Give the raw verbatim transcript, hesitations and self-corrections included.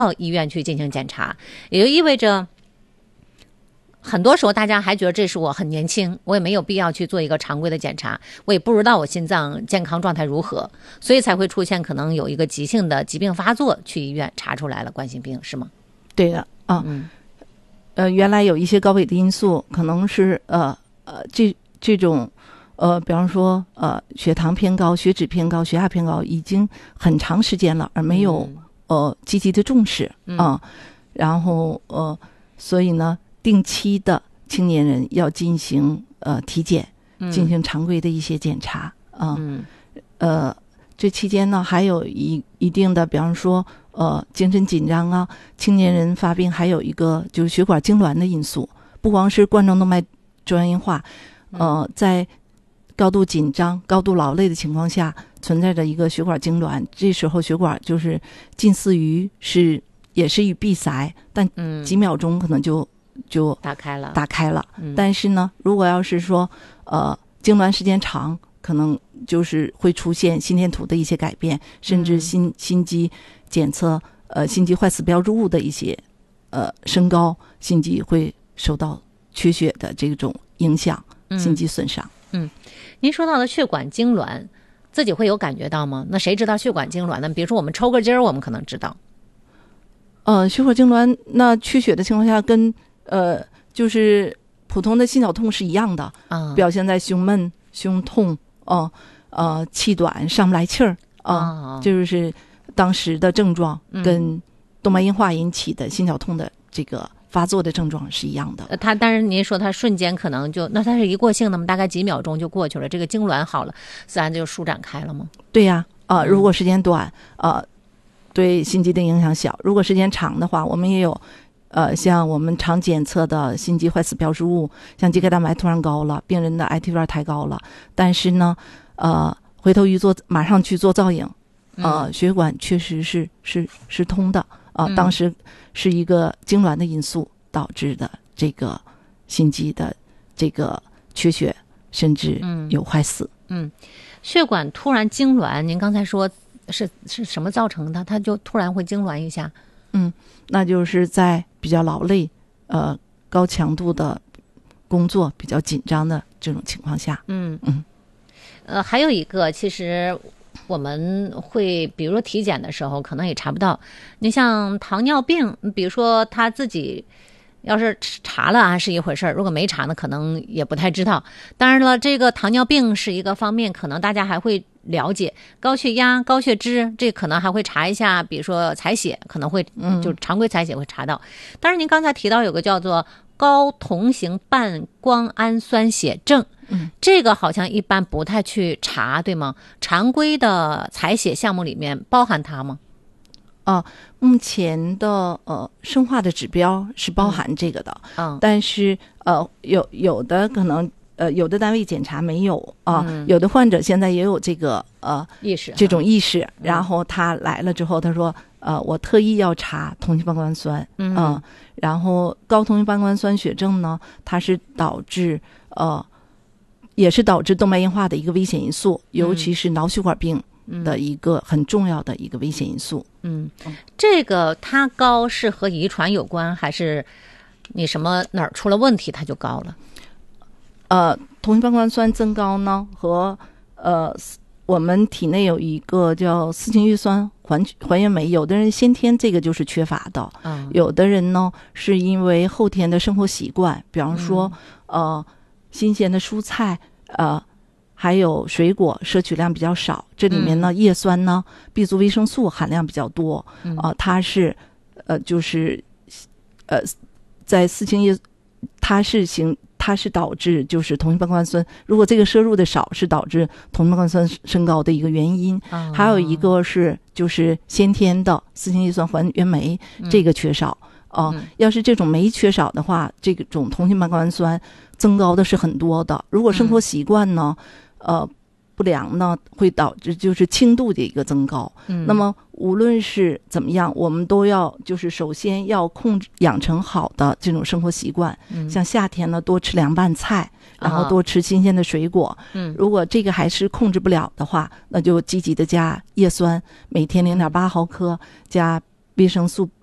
到医院去进行检查，也就意味着很多时候大家还觉得这是我很年轻，我也没有必要去做一个常规的检查，我也不知道我心脏健康状态如何，所以才会出现可能有一个急性的疾病发作，去医院查出来了冠心病，是吗？ 对的啊， 嗯， 呃，原来有一些高危的因素，可能是呃呃这这种呃，比方说呃血糖偏高、血脂偏高、血压偏高，已经很长时间了，而没有、嗯、呃积极的重视啊、呃，然后呃，所以呢。定期的青年人要进行呃体检，进行常规的一些检查啊、呃嗯。 呃，这期间呢，还有一一定的，比方说呃精神紧张啊，青年人发病还有一个就是血管痉挛的因素，不光是冠状动脉粥样硬化，呃，在高度紧张、高度劳累的情况下，存在着一个血管痉挛，这时候血管就是近似于是也是与闭塞，但几秒钟可能就。就打开了， 打开了。 嗯、 但是呢，如果要是说，呃，痉挛时间长，可能就是会出现心电图的一些改变，甚至心、嗯、心肌检测，呃，心肌坏死标志物的一些，呃，升高，心肌会受到缺血的这种影响，心肌损伤。 嗯，您说到的血管痉挛，自己会有感觉到吗？那谁知道血管痉挛呢？比如说我们抽个筋儿，我们可能知道。 呃，血管痉挛，那缺血的情况下跟呃，就是普通的心绞痛是一样的， 啊、 表现在胸闷、胸痛，哦、呃，呃，气短、上不来气儿啊、 啊， 这就是当时的症状，跟动脉硬化引起的心绞痛的这个发作的症状是一样的。 呃，他当然您说他瞬间可能就，那他是一过性的吗？大概几秒钟就过去了，这个痉挛好了，自然就舒展开了吗？ 对呀、啊，呃，如果时间短，呃，对心肌的影响小；如果时间长的话，我们也有。呃，像我们常检测的心肌坏死标志物，像肌钙蛋白突然高了，病人的 I T 值抬高了，但是呢，呃，回头一做，马上去做造影，呃， 嗯、 血管确实是是是通的啊、呃嗯。当时是一个痉挛的因素导致的这个心肌的这个缺血，甚至有坏死。 嗯，嗯血管突然痉挛，您刚才说是是什么造成的？它就突然会痉挛一下？ 嗯，那就是在比较劳累、呃高强度的工作、比较紧张的这种情况下， 嗯嗯， 呃，还有一个，其实我们会，比如说体检的时候，可能也查不到。你像糖尿病，比如说他自己要是查了啊是一回事儿，如果没查呢，可能也不太知道。当然了，这个糖尿病是一个方面，可能大家还会了解高血压、高血脂，这可能还会查一下，比如说采血，可能会就常规采血会查到。嗯、当然，您刚才提到有个叫做高同型半胱氨酸血症， 嗯， 这个好像一般不太去查，对吗？常规的采血项目里面包含它吗？ 啊，目前的呃生化的指标是包含这个的， 嗯， 但是呃有有的可能。呃，有的单位检查没有啊、呃嗯，有的患者现在也有这个呃意识， 这种意识， 嗯、 然后他来了之后，他说呃，我特意要查同型半胱氨酸， 嗯、 呃，然后高同型半胱氨酸血症呢，它是导致呃，也是导致动脉硬化的一个危险因素，尤其是脑血管病的一个很重要的一个危险因素。 嗯，嗯这个它高是和遗传有关，还是你什么哪儿出了问题它就高了？ 呃，同型半胱氨酸增高呢，和呃我们体内有一个叫四氢叶酸还还原酶，有的人先天这个就是缺乏的， 嗯、 有的人呢是因为后天的生活习惯，比方说、嗯、呃新鲜的蔬菜，呃还有水果摄取量比较少，这里面呢、嗯、叶酸呢 B 族维生素含量比较多，啊、 嗯呃，它是呃就是呃在四氢叶它是形。它是导致就是同型半胱氨酸，如果这个摄入的少，是导致同型半胱氨酸升高的一个原因。 哦、 还有一个是就是先天的四氢叶酸还原酶、嗯、这个缺少啊、呃嗯。要是这种酶缺少的话，这种同型半胱氨酸增高的是很多的。如果生活习惯呢，嗯、呃不良呢，会导致就是轻度的一个增高。 嗯， 那么无论是怎么样，我们都要就是首先要控制养成好的这种生活习惯。 嗯， 像夏天呢，多吃凉拌菜，然后多吃新鲜的水果。 嗯， 如果这个还是控制不了的话，那就积极的加叶酸，每天零点八毫克，加维生素